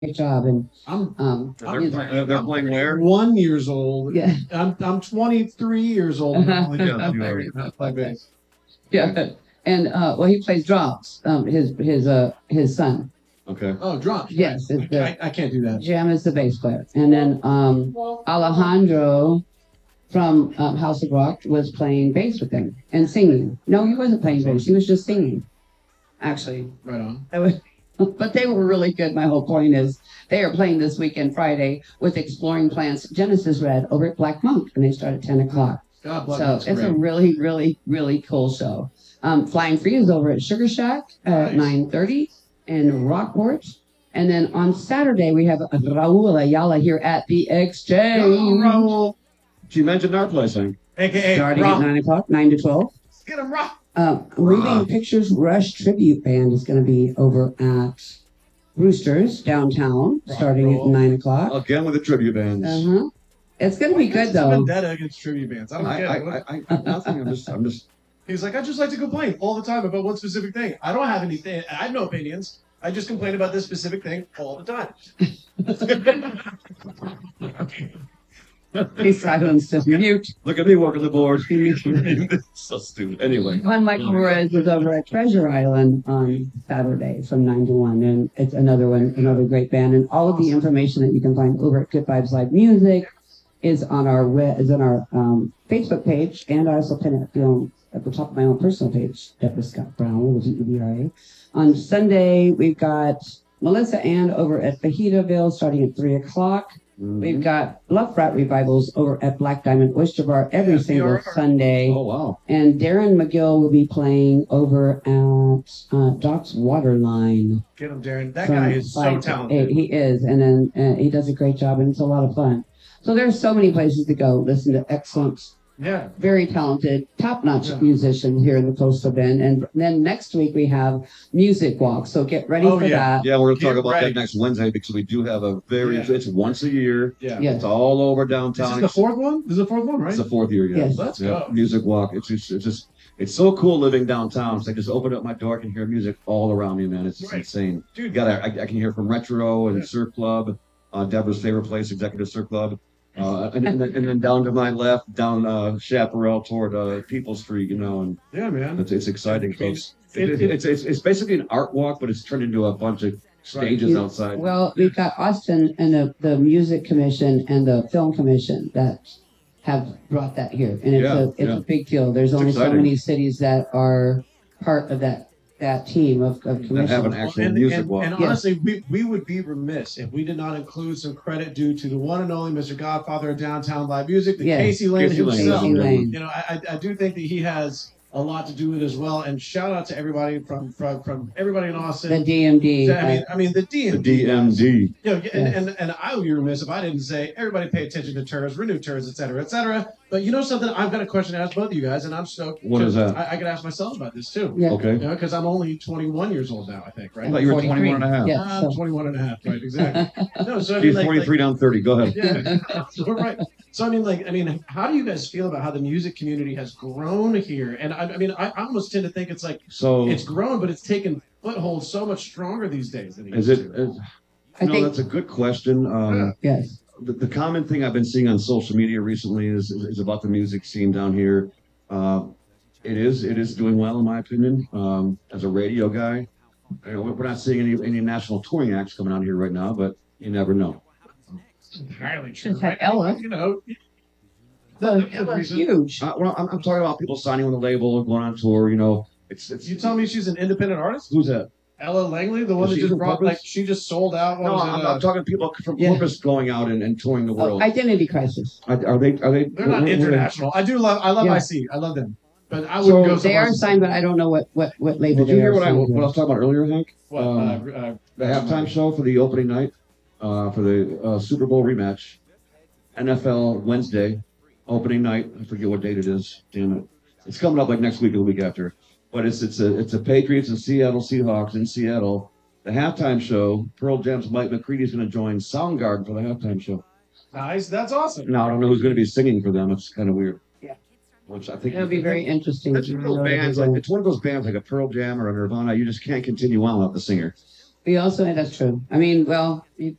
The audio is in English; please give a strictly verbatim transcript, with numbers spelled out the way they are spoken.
great job. And I'm, um, They're, you- playing, they're playing where? one years old. yeah, I'm I'm twenty-three years old. and I'm only Yeah, just you are. learning how to play bass. yeah. And uh, well, he plays drums. Um, his his uh his son. Okay. Oh, drums. Yes, Right. it's the- I, I can't do that. Jam is the bass player, and then um, Alejandro from um, House of Rock was playing bass with him and singing. No, he wasn't playing bass; he was just singing. Actually, Right on. I was, but they were really good. My whole point is they are playing this weekend Friday with Exploring Plants Genesis Red over at Black Monk, and they start at ten o'clock. God bless. So That's it's a great. really, really, really cool show. Um, Flying Free is over at Sugar Shack at Nice. nine thirty in Rockport. And then on Saturday, we have Raul Ayala here at the Exchange. Go, Raul. She mentioned our place, I think. A K A Starting Rock. at nine o'clock, nine to twelve. Get him rock. Um, Moving Ah. Pictures Rush Tribute Band is going to be over at Roosters downtown, Rock starting roll. at nine o'clock. Again with the tribute bands. Uh-huh. It's going to be good, What's a though. vendetta against tribute bands. I don't I, get I, it. I, I, nothing. I'm just, I'm just. He's like, I just like to complain all the time about one specific thing. I don't have anything. I have no opinions. I just complain about this specific thing all the time. He silenced him. Mute. Look at me working the board. So stupid. Anyway. Juan Michael Perez is over at Treasure Island on Saturday from nine to one. And it's another one, another great band. And all of the information that you can find over at Good Vibes Live Music is on our we- is on our um, Facebook page, and I also pin it you know, at the top of my own personal page, Deborah Scott Brown with E B R A. On Sunday, we've got Melissa Ann over at Fajitaville starting at three o'clock. We've got Love Frat Revivals over at Black Diamond Oyster Bar every Yeah, single P R R. Sunday. Oh wow. And Darren McGill will be playing over at uh, Doc's Waterline. Get him, Darren. That from guy is so five to talented. eight. He is, and then uh, he does a great job, and it's a lot of fun. So there's so many places to go. Listen to excellent, Yeah. very talented, top-notch Yeah. musicians here in the Coastal Bend. And then next week we have Music Walk. So get ready Oh, for yeah. that. Yeah, we're gonna talk Get about ready. that next Wednesday because we do have a very. Yeah. It's once a year. Yeah. Yes. It's all over This downtown. is the fourth one? This is the fourth one, right? It's the fourth year. Yeah. Yes. Let's Yeah. go. Music walk. It's just, it's just, it's so cool living downtown. So I just open up my door, I can hear music all around me, man. It's just Right. insane. You Dude, got I, I can hear from Retro and Yeah. Surf Club, uh, Deborah's favorite place, Executive Surf Club. Uh, and, and, then, and then down to my left, down uh, Chaparral toward uh, People Street, you know, and yeah, man. it's, it's exciting. I mean, Folks. it- It, it- it's, it's it's basically an art walk, but it's turned into a bunch of stages You- outside. Well, we've got Austin and the, the Music Commission and the Film Commission that have brought that here, and it's Yeah, a it's yeah. a big deal. There's It's only so exciting. many cities that are part of that that team of, of That commission. have an actual and, music and, walk. and Yeah. honestly, we, we would be remiss if we did not include some credit due to the one and only Mister Godfather of downtown live music, the Yeah. Casey Lane Casey Lane. himself. Casey Lane. You know, I, I I do think that he has a lot to do with it as well. And shout out to everybody from from, from everybody in Austin. The D M D. I mean, I mean the D The M D. D M D. You know, and, Yes. and, and I would be remiss if I didn't say everybody pay attention to tours, renew tours, et cetera, et cetera. But you know something? I've got a question to ask both of you guys, and I'm stoked. What is that? I, I could ask myself about this too. yeah. Okay. You know, because I'm only twenty-one years old now, I think, right? I thought you were forty-three. twenty-one and a half. Yeah, I'm so- twenty-one and a half, right? Exactly. No, so I mean, She's like, forty-three down thirty. Go ahead. like yeah, so, right. So I mean, like, I mean, how do you guys feel about how the music community has grown here? And I, I mean, I, I almost tend to think it's like So it's grown, but it's taken foothold so much stronger these days than it is used it? to. Is, I no, think that's a good question. Um, yes. the, the common thing I've been seeing on social media recently is is, is about the music scene down here. Uh, it is it is doing well in my opinion. Um, as a radio guy, you know, we're not seeing any any national touring acts coming out here right now, but you never know. Entirely true. Just had right? Ella. You know, Well, the it was reason- huge. Uh, well, I'm, I'm talking about people signing with a label, going on tour. You know, it's it's. you tell me she's an independent artist? Who's that? Ella Langley, the one Is that she just from brought, Corpus? like, she just sold out. What No, was it, I'm, uh, I'm talking people from Yeah. Corpus going out and, and touring the Oh, world. Identity Crisis. are, are they? Are they? they're not where- where- international. I do love, I love Yeah. I C. I love them. But I wouldn't So go so They far are as to signed, say- but I don't know what what what label Did you they hear are what I, signed what I with. was talking about earlier, Hank? What, Um, uh, uh, The halftime show for the opening night, uh, for the uh, Super Bowl rematch, N F L Wednesday, opening night. I forget what date it is. Damn it! It's coming up like next week or the week after. But it's it's a it's a Patriots and Seattle Seahawks in Seattle. The halftime show. Pearl Jam's Mike McCready is going to join Soundgarden for the halftime show. Nice. That's awesome. Now I don't know who's going to be singing for them. It's kind of weird. Yeah. Which I think It'll be very interesting. It's to one of those know bands that like it's one of those bands like a Pearl Jam or a Nirvana. You just can't continue on without the singer. We also, that's true. I mean, well, you